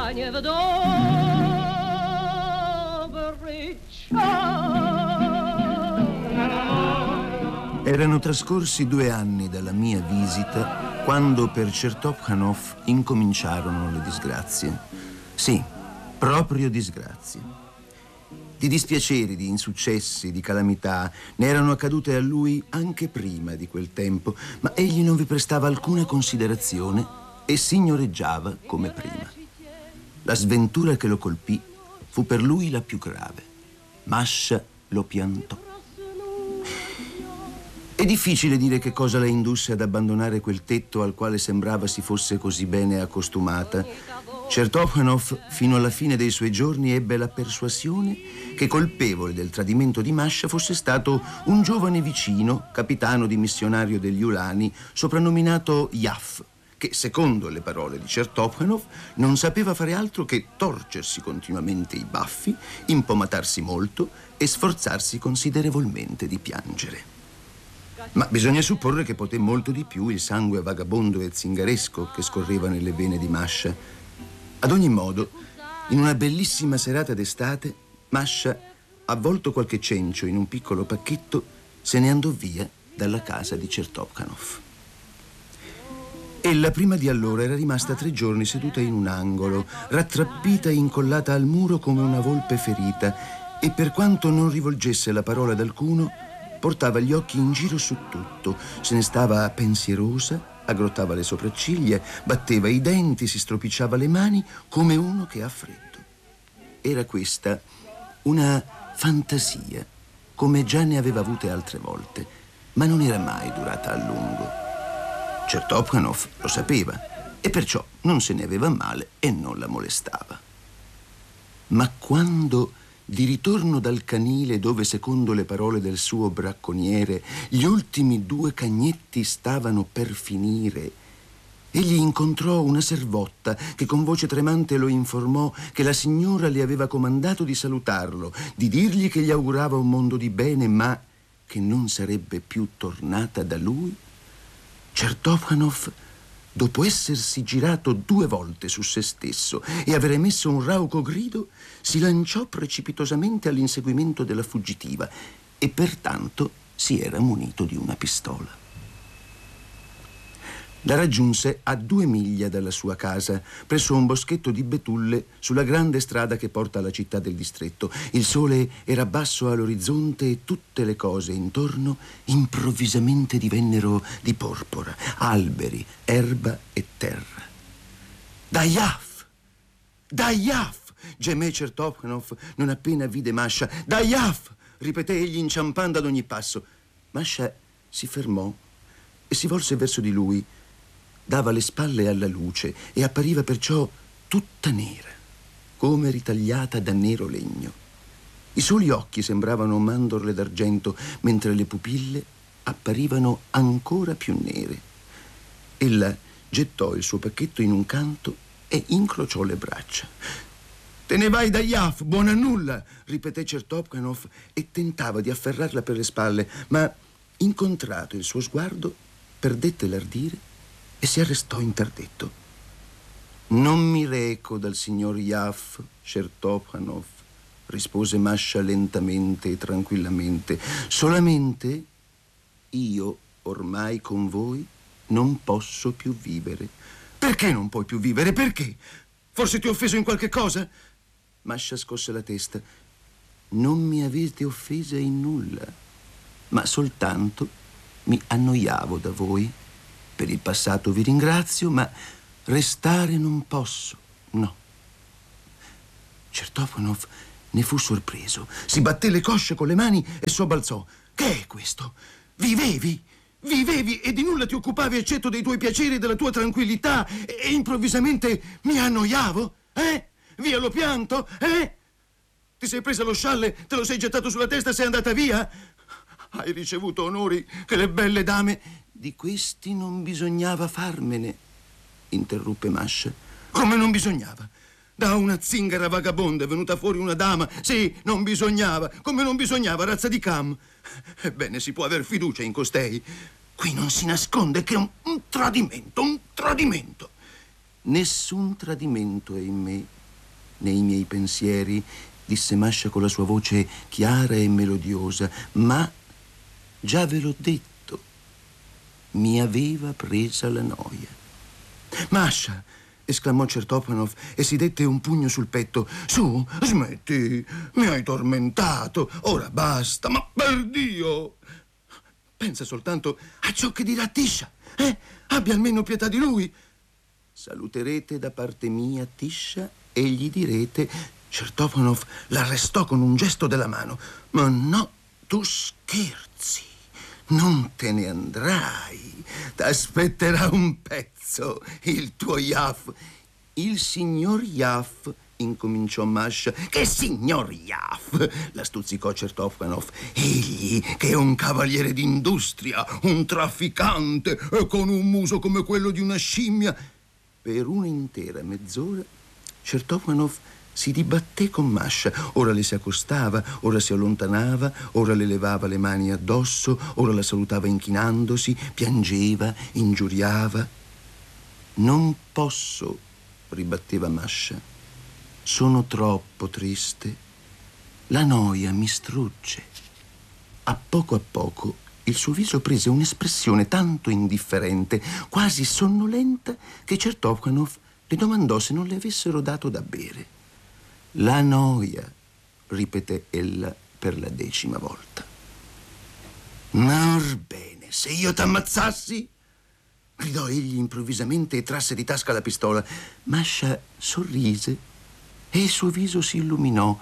Gniew dobry czas. Erano trascorsi 2 anni dalla mia visita quando per Chertovkhanov incominciarono le disgrazie. Sì, proprio disgrazie. Di dispiaceri, di insuccessi, di calamità ne erano accadute a lui anche prima di quel tempo, ma egli non vi prestava alcuna considerazione e signoreggiava come prima. La sventura che lo colpì fu per lui la più grave. Masha lo piantò. È difficile dire che cosa la indusse ad abbandonare quel tetto al quale sembrava si fosse così bene accostumata. Chertovkhanov, fino alla fine dei suoi giorni, ebbe la persuasione che colpevole del tradimento di Masha fosse stato un giovane vicino, capitano di missionario degli Ulani, soprannominato Yaf, che, secondo le parole di Chertovkhanov, non sapeva fare altro che torcersi continuamente i baffi, impomatarsi molto e sforzarsi considerevolmente di piangere. Ma bisogna supporre che poté molto di più il sangue vagabondo e zingaresco che scorreva nelle vene di Masha. Ad ogni modo, in una bellissima serata d'estate, Masha, avvolto qualche cencio in un piccolo pacchetto, se ne andò via dalla casa di Chertovkhanov. Ella prima di allora era rimasta 3 giorni seduta in un angolo, rattrappita e incollata al muro come una volpe ferita, e per quanto non rivolgesse la parola ad alcuno, portava gli occhi in giro su tutto, se ne stava pensierosa, aggrottava le sopracciglia, batteva i denti, si stropicciava le mani come uno che ha freddo. Era questa una fantasia, come già ne aveva avute altre volte, ma non era mai durata a lungo. Chertovkhanov lo sapeva e perciò non se ne aveva male e non la molestava. Ma quando, di ritorno dal canile dove, secondo le parole del suo bracconiere, gli ultimi 2 cagnetti stavano per finire, egli incontrò una servotta che con voce tremante lo informò che la signora le aveva comandato di salutarlo, di dirgli che gli augurava un mondo di bene, ma che non sarebbe più tornata da lui. Chertovkhanov, dopo essersi girato 2 volte su se stesso e aver emesso un rauco grido, si lanciò precipitosamente all'inseguimento della fuggitiva e pertanto si era munito di una pistola. La raggiunse a 2 miglia dalla sua casa, presso un boschetto di betulle sulla grande strada che porta alla città del distretto. Il sole era basso all'orizzonte e tutte le cose intorno improvvisamente divennero di porpora, alberi, erba e terra. Dayaf! Dayaf! Gemé Chertovkhanov non appena vide Masha. Dayaf! Ripeté egli inciampando ad ogni passo. Masha si fermò e si volse verso di lui. Dava le spalle alla luce e appariva perciò tutta nera, come ritagliata da nero legno. I soli occhi sembravano mandorle d'argento, mentre le pupille apparivano ancora più nere. Ella gettò il suo pacchetto in un canto e incrociò le braccia. «Te ne vai da Yaf, buona nulla!» ripeté Chertovkhanov e tentava di afferrarla per le spalle, ma, incontrato il suo sguardo, perdette l'ardire e si arrestò interdetto. «Non mi reco dal signor Yaf, Chertovkhanov», rispose Masha lentamente e tranquillamente. «Solamente io ormai con voi non posso più vivere». «Perché non puoi più vivere? Perché? Forse ti ho offeso in qualche cosa?» Masha scosse la testa. «Non mi avete offesa in nulla, ma soltanto mi annoiavo da voi. Per il passato vi ringrazio, ma restare non posso, no». Chertovkhanov ne fu sorpreso. Si batté le cosce con le mani e sobbalzò. «Che è questo? Vivevi? Vivevi e di nulla ti occupavi eccetto dei tuoi piaceri e della tua tranquillità e improvvisamente mi annoiavo? Via lo pianto? Ti sei presa lo scialle, te lo sei gettato sulla testa e sei andata via? Hai ricevuto onori che le belle dame...» «Di questi non bisognava farmene», interruppe Masha. «Come non bisognava? Da una zingara vagabonda è venuta fuori una dama. Sì, non bisognava. Come non bisognava, razza di Cam. Ebbene, si può aver fiducia in costei. Qui non si nasconde che un tradimento, un tradimento». «Nessun tradimento è in me», nei miei pensieri, disse Masha con la sua voce chiara e melodiosa, ma già ve l'ho detto, mi aveva presa la noia. Masha! Esclamò Certopanov e si dette un pugno sul petto. Su, smetti, mi hai tormentato, ora basta, ma per Dio! Pensa soltanto a ciò che dirà Tisha, eh? Abbia almeno pietà di lui. Saluterete da parte mia Tisha e gli direte... Certopanov l'arrestò con un gesto della mano. Ma no, tu scherzi. Non te ne andrai. T'aspetterà un pezzo, il tuo Yaf. Il signor Yaf, incominciò Masha. Che signor Yaf? La stuzzicò Certopanov. Egli, che è un cavaliere d'industria, un trafficante, e con un muso come quello di una scimmia. Per un'intera mezz'ora Certopanov si dibatté con Masha. Ora le si accostava, ora si allontanava, ora le levava le mani addosso, ora la salutava inchinandosi, piangeva, ingiuriava. Non posso, ribatteva Masha. Sono troppo triste. La noia mi strugge. A poco il suo viso prese un'espressione tanto indifferente, quasi sonnolenta, che Certopanov le domandò se non le avessero dato da bere. La noia, ripeté ella per la 10ª volta. Ma orbene, se io t'ammazzassi? Gridò egli improvvisamente e trasse di tasca la pistola. Masha sorrise e il suo viso si illuminò.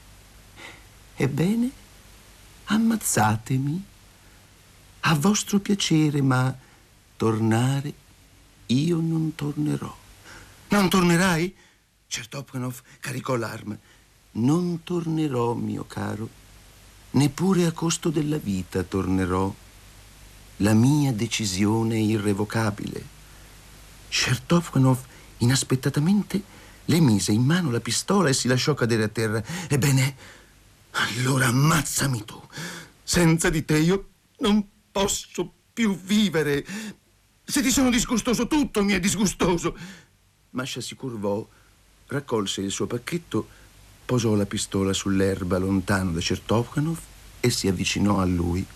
Ebbene, ammazzatemi. A vostro piacere, ma tornare io non tornerò. Non tornerai? Certopanov caricò l'arma. Non tornerò, mio caro. Neppure a costo della vita tornerò. La mia decisione è irrevocabile. Certopanov inaspettatamente le mise in mano la pistola e si lasciò cadere a terra. Ebbene, allora ammazzami tu. Senza di te io non posso più vivere. Se ti sono disgustoso, tutto mi è disgustoso. Masha si curvò, raccolse il suo pacchetto, posò la pistola sull'erba lontano da Certopanov e si avvicinò a lui.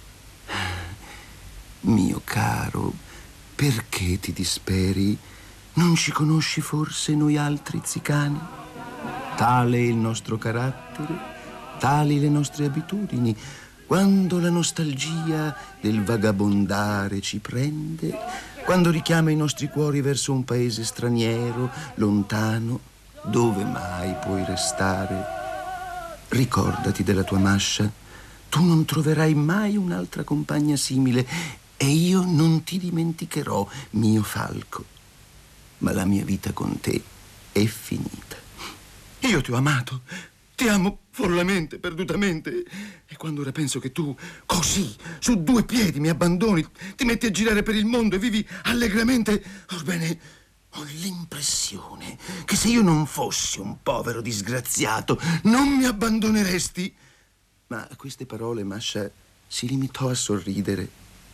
Mio caro, perché ti disperi? Non ci conosci forse noi altri zicani? Tale è il nostro carattere, tali le nostre abitudini. Quando la nostalgia del vagabondare ci prende, quando richiama i nostri cuori verso un paese straniero, lontano, dove mai puoi restare? Ricordati della tua Masha. Tu non troverai mai un'altra compagna simile e io non ti dimenticherò, mio falco. Ma la mia vita con te è finita. Io ti ho amato. Ti amo follamente, perdutamente. E quando ora penso che tu, così, su 2 piedi, mi abbandoni, ti metti a girare per il mondo e vivi allegramente, orbene, ho l'impressione che se io non fossi un povero disgraziato, non mi abbandoneresti. Ma a queste parole Masha si limitò a sorridere.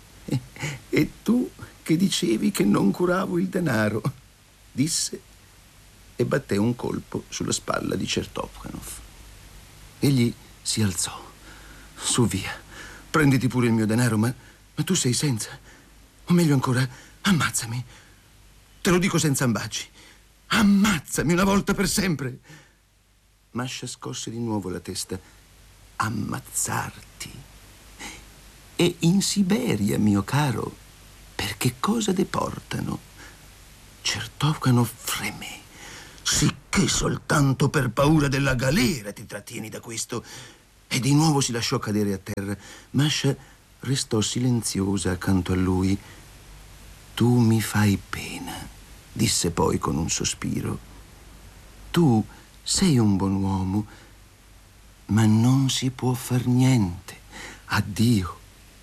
E tu che dicevi che non curavo il denaro? Disse e batté un colpo sulla spalla di Certopanov. Egli si alzò. Su, via. Prenditi pure il mio denaro, ma tu sei senza. O meglio ancora, ammazzami. Te lo dico senza ambagi. Ammazzami una volta per sempre. Masha scosse di nuovo la testa. Ammazzarti? E in Siberia, mio caro, per che cosa deportano? Certopanov fremé. Sicché soltanto per paura della galera ti trattieni da questo. E di nuovo si lasciò cadere a terra. Masha restò silenziosa accanto a lui. Tu mi fai pena, disse poi con un sospiro. Tu sei un buon uomo, ma non si può far niente. Addio.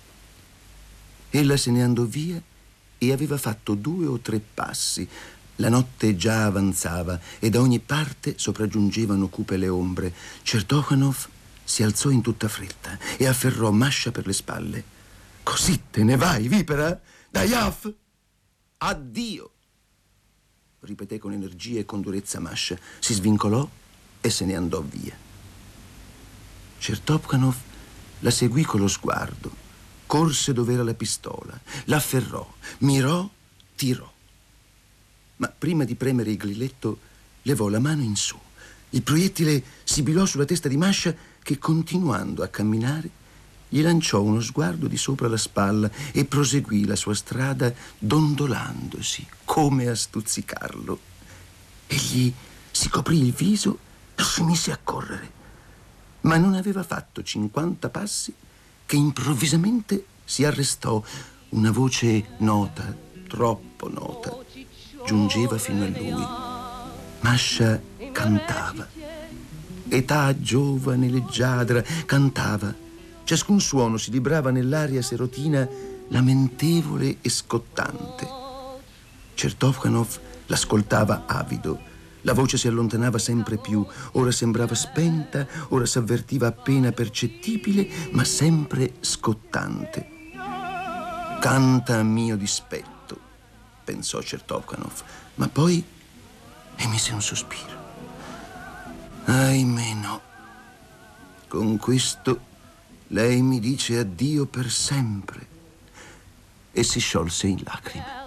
Ella se ne andò via e aveva fatto 2 o 3 passi. La notte già avanzava e da ogni parte sopraggiungevano cupe le ombre. Certopanov si alzò in tutta fretta e afferrò Masha per le spalle. Così te ne vai, vipera? Da Yaf? Addio! Ripeté con energia e con durezza Masha. Si svincolò e se ne andò via. Chertovkanov la seguì con lo sguardo, corse dove era la pistola, l'afferrò, mirò, tirò. Ma prima di premere il grilletto levò la mano in su. Il proiettile sibilò sulla testa di Masha che, continuando a camminare, gli lanciò uno sguardo di sopra la spalla e proseguì la sua strada dondolandosi come a stuzzicarlo. Egli si coprì il viso e si mise a correre. Ma non aveva fatto 50 passi che improvvisamente si arrestò. Una voce nota, troppo nota, giungeva fino a lui. Masha cantava. Età giovane, leggiadra, cantava. Ciascun suono si librava nell'aria serotina lamentevole e scottante. Chertovkanov l'ascoltava avido. La voce si allontanava sempre più, ora sembrava spenta, ora s'avvertiva appena percettibile, ma sempre scottante. Canta a mio dispetto, pensò Chertovkanov, ma poi emise un sospiro. Ahimè no. Con questo lei mi dice addio per sempre. E si sciolse in lacrime.